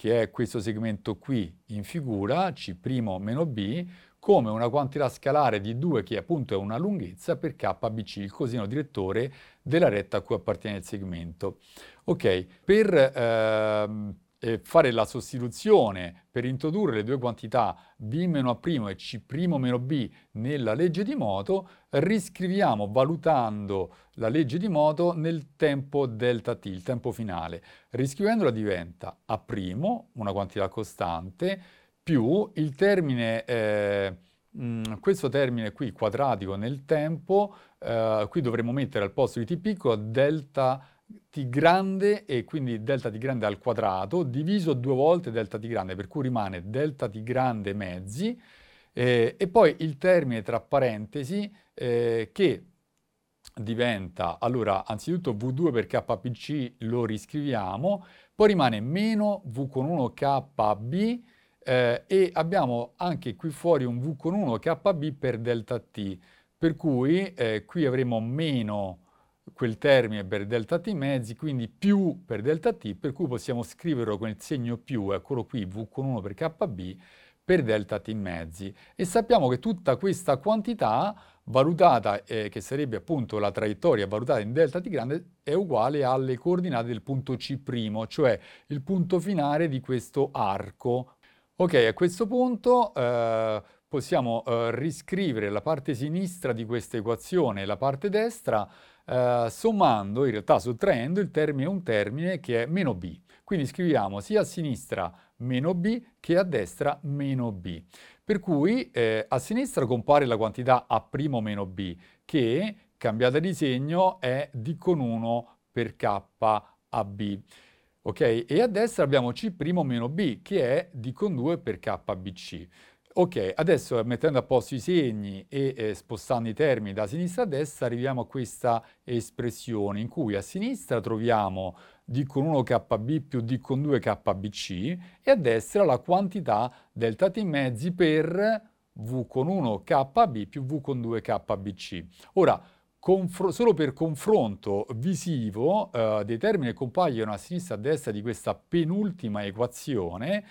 che è questo segmento qui in figura, C' meno B, come una quantità scalare di 2 che appunto è una lunghezza per KBC, il coseno direttore della retta a cui appartiene il segmento. Ok, per fare la sostituzione, per introdurre le due quantità B meno A' e C' meno B nella legge di moto, riscriviamo valutando la legge di moto nel tempo delta t, il tempo finale. Riscrivendola diventa A', una quantità costante, più il termine, questo termine qui quadratico nel tempo, qui dovremmo mettere al posto di t piccolo delta t grande, e quindi delta t grande al quadrato diviso 2 volte delta t grande, per cui rimane delta t grande mezzi, e poi il termine tra parentesi che diventa, allora, anzitutto V2 per KBC lo riscriviamo, poi rimane meno V con 1 KB, e abbiamo anche qui fuori un V con 1 KB per delta T, per cui qui avremo meno quel termine per delta T mezzi, quindi più per delta T, per cui possiamo scriverlo con il segno più, eccolo qui, V con 1 per KB, per delta T mezzi. E sappiamo che tutta questa quantità valutata, che sarebbe appunto la traiettoria valutata in delta T grande, è uguale alle coordinate del punto C', cioè il punto finale di questo arco. Ok, a questo punto possiamo riscrivere la parte sinistra di questa equazione e la parte destra sommando, in realtà sottraendo il termine un termine che è meno b. Quindi scriviamo sia a sinistra meno b che a destra meno b. Per cui a sinistra compare la quantità A' meno b, che, cambiata di segno, è d con 1 per KB. Ok? E a destra abbiamo C' meno B, che è D con 2 per KBC. Ok, adesso mettendo a posto i segni e spostando i termini da sinistra a destra, arriviamo a questa espressione in cui a sinistra troviamo D con 1 KB più D con 2 KBC e a destra la quantità delta T mezzi per V con 1 KB più V con 2 KBC. Ora, solo per confronto visivo dei termini che compaiono a sinistra e a destra di questa penultima equazione,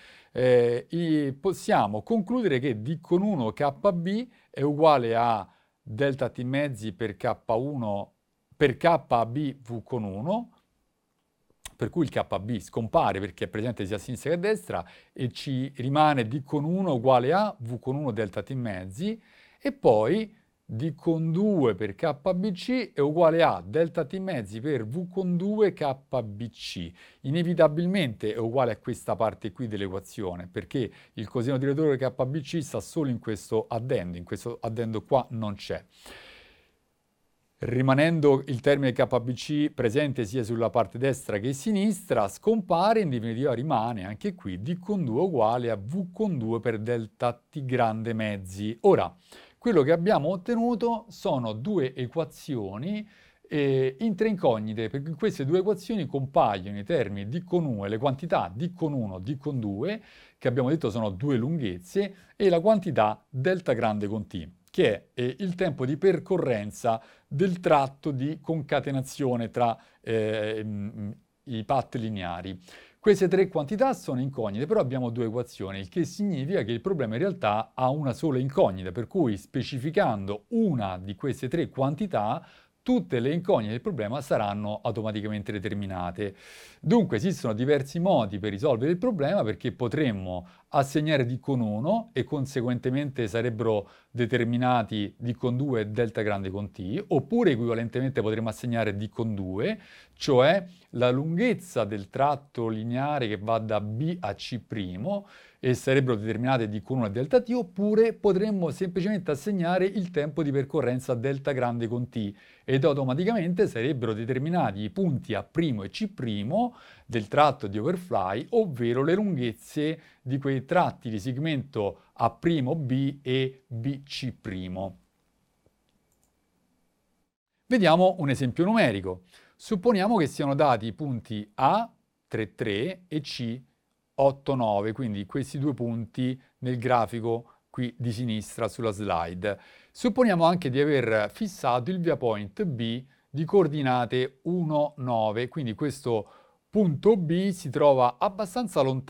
possiamo concludere che D con 1 KB è uguale a delta T mezzi per K1 per KB V con 1, per cui il KB scompare perché è presente sia a sinistra che a destra e ci rimane D con 1 uguale a V con 1 delta T mezzi, e poi D con 2 per KBC è uguale a delta T mezzi per V con 2 KBC. Inevitabilmente è uguale a questa parte qui dell'equazione, perché il coseno direttore KBC sta solo in questo addendo qua non c'è. Rimanendo il termine KBC presente sia sulla parte destra che sinistra, scompare, in definitiva rimane anche qui D con 2 uguale a V con 2 per delta T grande mezzi. Ora, quello che abbiamo ottenuto sono due equazioni in tre incognite, perché in queste due equazioni compaiono i termini D con 1 e le quantità D con 1, D con 2, che abbiamo detto sono due lunghezze, e la quantità delta grande con T, che è il tempo di percorrenza del tratto di concatenazione tra i path lineari. Queste tre quantità sono incognite, però abbiamo due equazioni, il che significa che il problema in realtà ha una sola incognita, per cui specificando una di queste tre quantità, tutte le incognite del problema saranno automaticamente determinate. Dunque esistono diversi modi per risolvere il problema, perché potremmo assegnare D con 1 e conseguentemente sarebbero determinati D con 2 e delta grande con T, oppure equivalentemente potremmo assegnare D con 2, cioè la lunghezza del tratto lineare che va da B a C', e sarebbero determinate D con 1 e delta T, oppure potremmo semplicemente assegnare il tempo di percorrenza delta grande con T, ed automaticamente sarebbero determinati i punti A' e C' del tratto di overfly, ovvero le lunghezze di quei tratti di segmento A'B e BC'. Vediamo un esempio numerico. Supponiamo che siano dati i punti A 3,3 e C 8,9, quindi questi due punti nel grafico qui di sinistra sulla slide. Supponiamo anche di aver fissato il viewpoint B di coordinate 1,9, quindi questo punto B si trova abbastanza lontano